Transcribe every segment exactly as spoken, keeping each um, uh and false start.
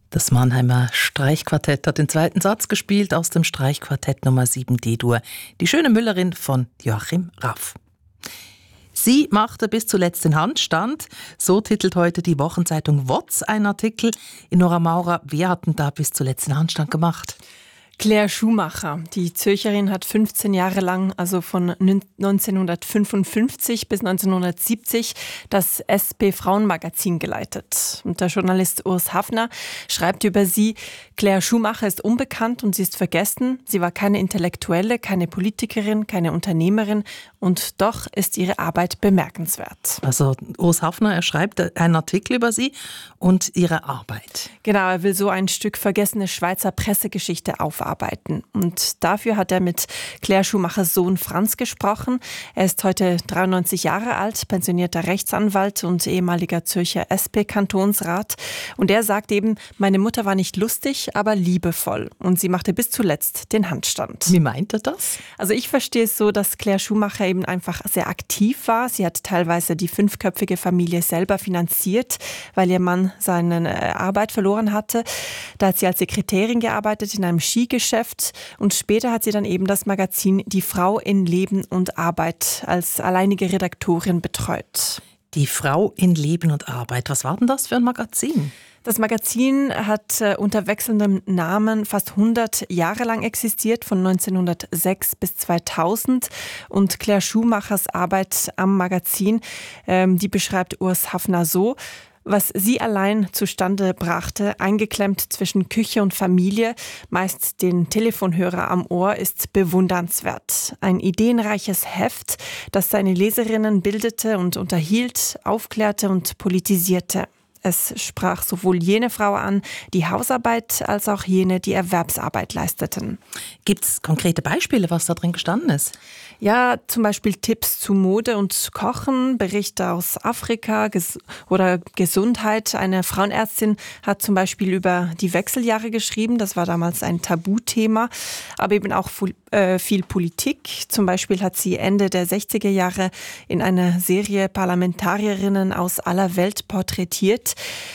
Das Mannheimer Streichquartett hat den zweiten Satz gespielt aus dem Streichquartett Nummer sieben D-Dur. Die schöne Müllerin von Joachim Raff. Sie machte bis zuletzt den Handstand. So titelt heute die Wochenzeitung W O Z einen Artikel. In Nora Maurer, wer hat denn da bis zuletzt den Handstand gemacht? Claire Schumacher, die Zürcherin, hat fünfzehn Jahre lang, also von neunzehnhundertfünfundfünfzig bis neunzehnhundertsiebzig, das S P Frauenmagazin geleitet. Und der Journalist Urs Hafner schreibt über sie: Claire Schumacher ist unbekannt und sie ist vergessen. Sie war keine Intellektuelle, keine Politikerin, keine Unternehmerin und doch ist ihre Arbeit bemerkenswert. Also Urs Hafner, er schreibt einen Artikel über sie und ihre Arbeit. Genau, er will so ein Stück vergessene Schweizer Pressegeschichte aufarbeiten. Arbeiten. Und dafür hat er mit Claire Schumachers Sohn Franz gesprochen. Er ist heute dreiundneunzig Jahre alt, pensionierter Rechtsanwalt und ehemaliger Zürcher S P-Kantonsrat. Und er sagt eben, meine Mutter war nicht lustig, aber liebevoll. Und sie machte bis zuletzt den Handstand. Wie meint er das? Also ich verstehe es so, dass Claire Schumacher eben einfach sehr aktiv war. Sie hat teilweise die fünfköpfige Familie selber finanziert, weil ihr Mann seine Arbeit verloren hatte. Da hat sie als Sekretärin gearbeitet in einem Skigeschäft. Und später hat sie dann eben das Magazin Die Frau in Leben und Arbeit als alleinige Redaktorin betreut. Die Frau in Leben und Arbeit, was war denn das für ein Magazin? Das Magazin hat äh, unter wechselndem Namen fast hundert Jahre lang existiert, von neunzehnhundertsechs bis zweitausend. Und Claire Schumachers Arbeit am Magazin, ähm, die beschreibt Urs Hafner so: Was sie allein zustande brachte, eingeklemmt zwischen Küche und Familie, meist den Telefonhörer am Ohr, ist bewundernswert. Ein ideenreiches Heft, das seine Leserinnen bildete und unterhielt, aufklärte und politisierte. Es sprach sowohl jene Frau an, die Hausarbeit, als auch jene, die Erwerbsarbeit leisteten. Gibt es konkrete Beispiele, was da drin gestanden ist? Ja, zum Beispiel Tipps zu Mode und Kochen, Berichte aus Afrika ges- oder Gesundheit. Eine Frauenärztin hat zum Beispiel über die Wechseljahre geschrieben. Das war damals ein Tabuthema. Aber eben auch fu- äh, viel Politik. Zum Beispiel hat sie Ende der sechziger Jahre in einer Serie Parlamentarierinnen aus aller Welt porträtiert.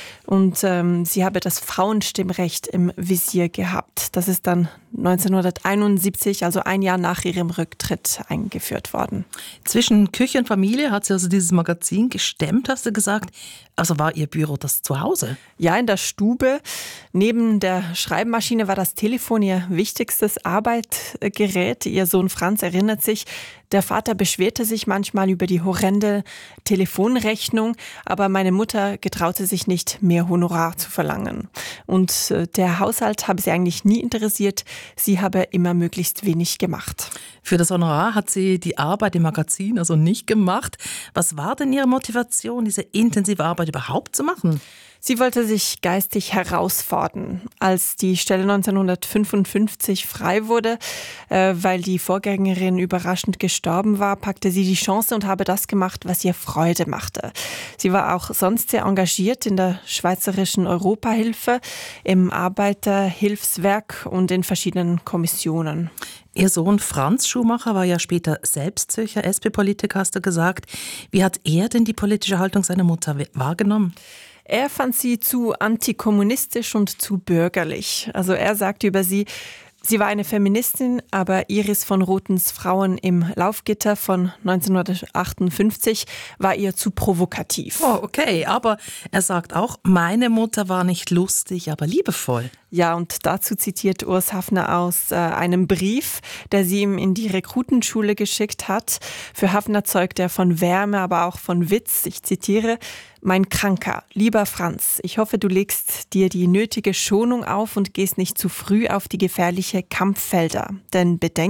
Und ähm, sie habe das Frauenstimmrecht im Visier gehabt. Das ist dann neunzehnhunderteinundsiebzig, also ein Jahr nach ihrem Rücktritt, eingeführt worden. Zwischen Küche und Familie hat sie also dieses Magazin gestemmt, hast du gesagt. Also war ihr Büro das Zuhause? Ja, in der Stube. Neben der Schreibmaschine war das Telefon ihr wichtigstes Arbeitsgerät. Ihr Sohn Franz erinnert sich, der Vater beschwerte sich manchmal über die horrende Telefonrechnung, aber meine Mutter getraute sich nicht, mehr Honorar zu verlangen. Und der Haushalt habe sie eigentlich nie interessiert. Sie habe immer möglichst wenig gemacht. Für das Honorar hat sie die Arbeit im Magazin also nicht gemacht. Was war denn ihre Motivation, diese intensive Arbeit überhaupt zu machen? Sie wollte sich geistig herausfordern. Als die Stelle neunzehnhundertfünfundfünfzig frei wurde, äh, weil die Vorgängerin überraschend gestorben war, packte sie die Chance und habe das gemacht, was ihr Freude machte. Sie war auch sonst sehr engagiert in der Schweizerischen Europahilfe, im Arbeiterhilfswerk und in verschiedenen Kommissionen. Ihr Sohn Franz Schumacher war ja später selbst Zürcher S P-Politiker, hast du gesagt. Wie hat er denn die politische Haltung seiner Mutter wahrgenommen? Er fand sie zu antikommunistisch und zu bürgerlich. Also er sagte über sie: Sie war eine Feministin, aber Iris von Rothens Frauen im Laufgitter von neunzehnhundertachtundfünfzig war ihr zu provokativ. Oh, okay, aber er sagt auch, meine Mutter war nicht lustig, aber liebevoll. Ja, und dazu zitiert Urs Hafner aus äh, einem Brief, der sie ihm in die Rekrutenschule geschickt hat. Für Hafner zeugt er von Wärme, aber auch von Witz. Ich zitiere: Mein Kranker, lieber Franz, ich hoffe, du legst dir die nötige Schonung auf und gehst nicht zu früh auf die gefährliche Kampffelder. Denn bedenke,